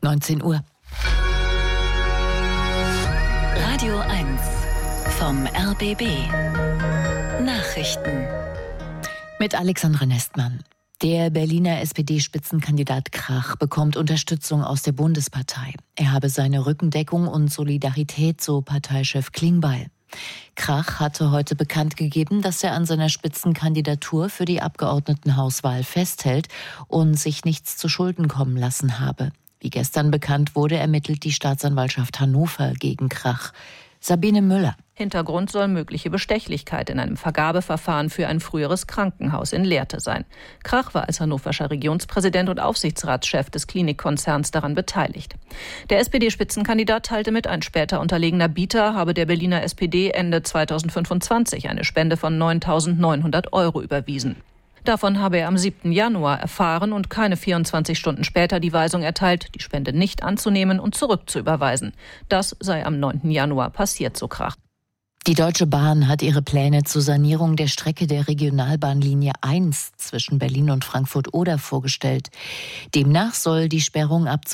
19 Uhr. Radio 1 vom RBB. Nachrichten. Mit Alexandra Nestmann. Der Berliner SPD-Spitzenkandidat Krach bekommt Unterstützung aus der Bundespartei. Er habe seine Rückendeckung und Solidarität, so Parteichef Klingbeil. Krach hatte heute bekannt gegeben, dass er an seiner Spitzenkandidatur für die Abgeordnetenhauswahl festhält und sich nichts zu Schulden kommen lassen habe. Wie gestern bekannt wurde, ermittelt die Staatsanwaltschaft Hannover gegen Krach. Sabine Müller. Hintergrund soll mögliche Bestechlichkeit in einem Vergabeverfahren für ein früheres Krankenhaus in Lehrte sein. Krach war als hannoverscher Regionspräsident und Aufsichtsratschef des Klinikkonzerns daran beteiligt. Der SPD-Spitzenkandidat teilte mit, ein später unterlegener Bieter habe der Berliner SPD Ende 2025 eine Spende von 9.900 € überwiesen. Davon habe er am 7. Januar erfahren und keine 24 Stunden später die Weisung erteilt, die Spende nicht anzunehmen und zurückzuüberweisen. Das sei am 9. Januar passiert, so Krach. Die Deutsche Bahn hat ihre Pläne zur Sanierung der Strecke der Regionalbahnlinie 1 zwischen Berlin und Frankfurt-Oder vorgestellt. Demnach soll die Sperrung ab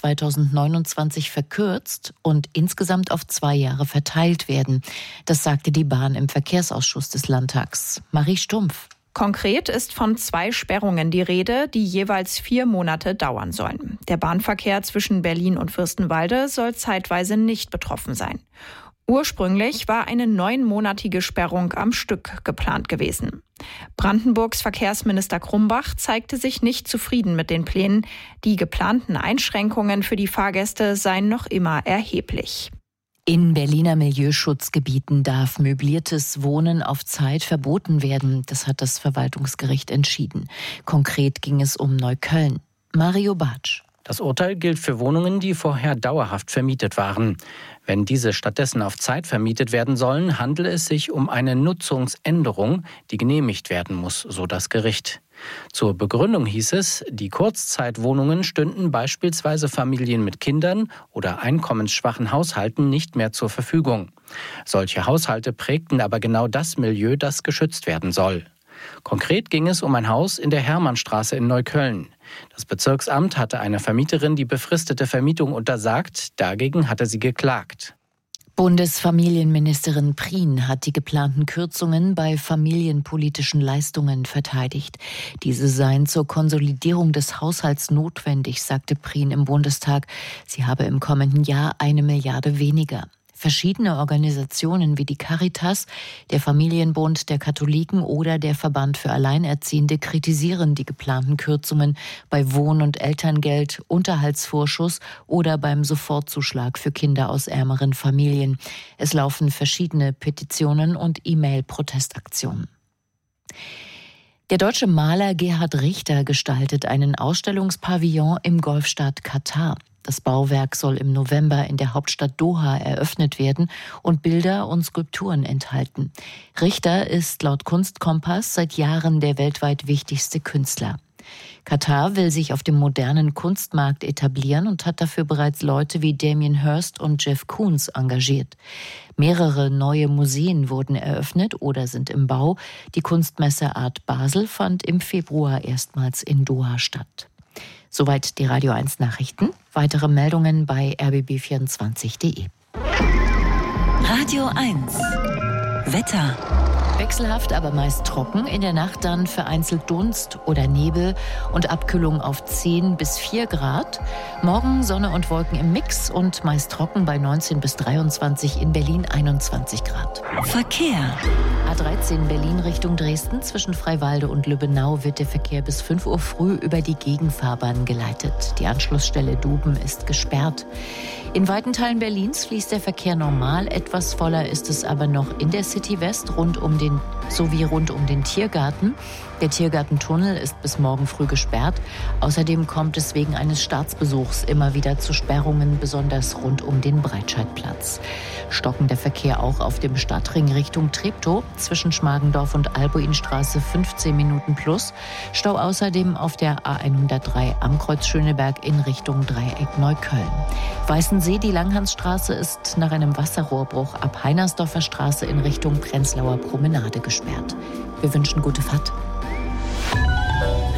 2029 verkürzt und insgesamt auf 2 Jahre verteilt werden. Das sagte die Bahn im Verkehrsausschuss des Landtags. Marie Stumpf. Konkret ist von 2 Sperrungen die Rede, die jeweils 4 Monate dauern sollen. Der Bahnverkehr zwischen Berlin und Fürstenwalde soll zeitweise nicht betroffen sein. Ursprünglich war eine 9-monatige Sperrung am Stück geplant gewesen. Brandenburgs Verkehrsminister Krumbach zeigte sich nicht zufrieden mit den Plänen. Die geplanten Einschränkungen für die Fahrgäste seien noch immer erheblich. In Berliner Milieuschutzgebieten darf möbliertes Wohnen auf Zeit verboten werden. Das hat das Verwaltungsgericht entschieden. Konkret ging es um Neukölln. Mario Bartsch. Das Urteil gilt für Wohnungen, die vorher dauerhaft vermietet waren. Wenn diese stattdessen auf Zeit vermietet werden sollen, handele es sich um eine Nutzungsänderung, die genehmigt werden muss, so das Gericht. Zur Begründung hieß es, die Kurzzeitwohnungen stünden beispielsweise Familien mit Kindern oder einkommensschwachen Haushalten nicht mehr zur Verfügung. Solche Haushalte prägten aber genau das Milieu, das geschützt werden soll. Konkret ging es um ein Haus in der Hermannstraße in Neukölln. Das Bezirksamt hatte einer Vermieterin die befristete Vermietung untersagt, dagegen hatte sie geklagt. Bundesfamilienministerin Prien hat die geplanten Kürzungen bei familienpolitischen Leistungen verteidigt. Diese seien zur Konsolidierung des Haushalts notwendig, sagte Prien im Bundestag. Sie habe im kommenden Jahr 1 Milliarde weniger. Verschiedene Organisationen wie die Caritas, der Familienbund der Katholiken oder der Verband für Alleinerziehende kritisieren die geplanten Kürzungen bei Wohn- und Elterngeld, Unterhaltsvorschuss oder beim Sofortzuschlag für Kinder aus ärmeren Familien. Es laufen verschiedene Petitionen und E-Mail-Protestaktionen. Der deutsche Maler Gerhard Richter gestaltet einen Ausstellungspavillon im Golfstaat Katar. Das Bauwerk soll im November in der Hauptstadt Doha eröffnet werden und Bilder und Skulpturen enthalten. Richter ist laut Kunstkompass seit Jahren der weltweit wichtigste Künstler. Katar will sich auf dem modernen Kunstmarkt etablieren und hat dafür bereits Leute wie Damien Hirst und Jeff Koons engagiert. Mehrere neue Museen wurden eröffnet oder sind im Bau. Die Kunstmesse Art Basel fand im Februar erstmals in Doha statt. Soweit die Radio 1 Nachrichten. Weitere Meldungen bei rbb24.de. Radio 1 Wetter. Wechselhaft, aber meist trocken. In der Nacht dann vereinzelt Dunst oder Nebel und Abkühlung auf 10 bis 4 Grad. Morgen Sonne und Wolken im Mix und meist trocken bei 19 bis 23, in Berlin 21 Grad. Verkehr. A13 Berlin Richtung Dresden. Zwischen Freiwalde und Lübbenau wird der Verkehr bis 5 Uhr früh über die Gegenfahrbahn geleitet. Die Anschlussstelle Duben ist gesperrt. In weiten Teilen Berlins fließt der Verkehr normal. Etwas voller ist es aber noch in der City West rund um den Tiergarten. Der Tiergartentunnel ist bis morgen früh gesperrt. Außerdem kommt es wegen eines Staatsbesuchs immer wieder zu Sperrungen, besonders rund um den Breitscheidplatz. Stockender Verkehr auch auf dem Stadtring Richtung Treptow. Zwischen Schmargendorf und Albuinstraße 15 Minuten plus. Stau außerdem auf der A103 am Kreuz Schöneberg in Richtung Dreieck Neukölln. Weißensee, die Langhansstraße ist nach einem Wasserrohrbruch ab Heinersdorfer Straße in Richtung Prenzlauer Promenade gesperrt. Wir wünschen gute Fahrt.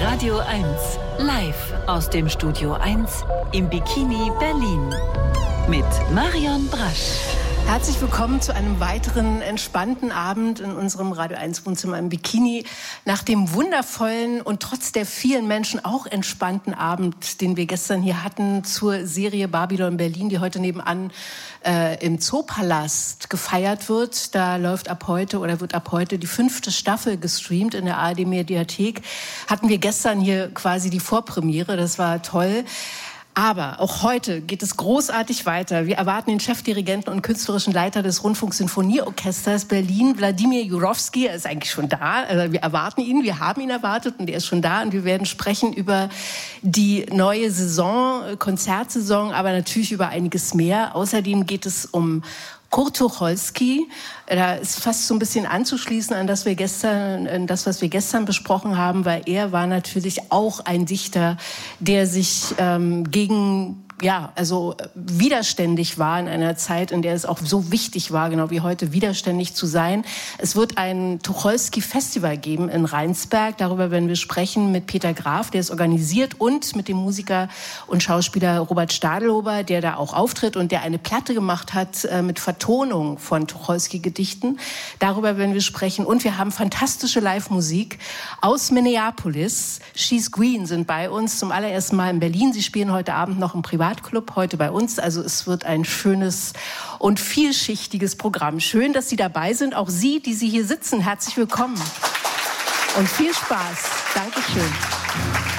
Radio 1, live aus dem Studio 1 im Bikini Berlin mit Marion Brasch. Herzlich willkommen zu einem weiteren entspannten Abend in unserem Radio 1 Wohnzimmer im Bikini. Nach dem wundervollen und trotz der vielen Menschen auch entspannten Abend, den wir gestern hier hatten zur Serie Babylon Berlin, die heute nebenan im Zoopalast gefeiert wird. Da läuft wird ab heute die 5. Staffel gestreamt in der ARD-Mediathek. Hatten wir gestern hier quasi die Vorpremiere, das war toll. Aber auch heute geht es großartig weiter. Wir erwarten den Chefdirigenten und künstlerischen Leiter des Rundfunksinfonieorchesters Berlin, Wladimir Jurowski. Er ist eigentlich schon da. Also wir erwarten ihn, wir haben ihn erwartet und er ist schon da. Und wir werden sprechen über die neue Saison, Konzertsaison, aber natürlich über einiges mehr. Außerdem geht es um Kurt Tucholsky. Da ist fast so ein bisschen anzuschließen an das, was wir gestern besprochen haben, weil er war natürlich auch ein Dichter, der sich widerständig war in einer Zeit, in der es auch so wichtig war, genau wie heute, widerständig zu sein. Es wird ein Tucholsky-Festival geben in Rheinsberg. Darüber werden wir sprechen mit Peter Graf, der es organisiert, und mit dem Musiker und Schauspieler Robert Stadelhuber, der da auch auftritt und der eine Platte gemacht hat mit Vertonung von Tucholsky-Gedichten. Darüber werden wir sprechen. Und wir haben fantastische Live-Musik aus Minneapolis. She's Green sind bei uns zum allerersten Mal in Berlin. Sie spielen heute Abend noch im Privatclub, heute bei uns. Also es wird ein schönes und vielschichtiges Programm. Schön, dass Sie dabei sind. Auch Sie, die Sie hier sitzen, herzlich willkommen. Und viel Spaß. Dankeschön.